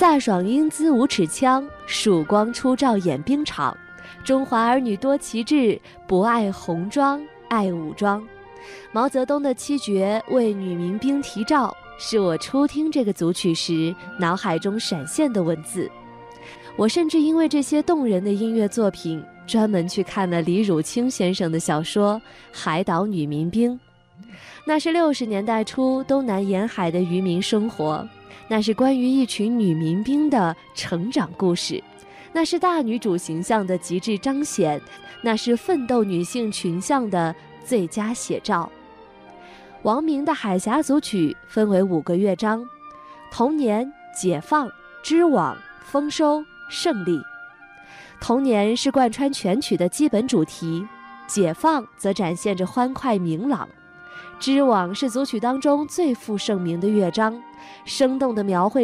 飒爽英姿舞尺枪，曙光初照演兵场。中华儿女多奇志，不爱红装爱武装。毛泽东的七绝为女民兵题照，是我初听这个组曲时脑海中闪现的文字。我甚至因为这些动人的音乐作品，专门去看了李汝清先生的小说《海岛女民兵》。那是60年代初东南沿海的渔民生活，那是关于一群女民兵的成长故事，那是大女主形象的极致彰显，那是奋斗女性群像的最佳写照。王明的《海峡组曲》分为5个乐章：童年、解放、织网、丰收、胜利。童年是贯穿全曲的基本主题，解放则展现着欢快明朗。织网是组曲当中最负盛名的乐章，生动地描绘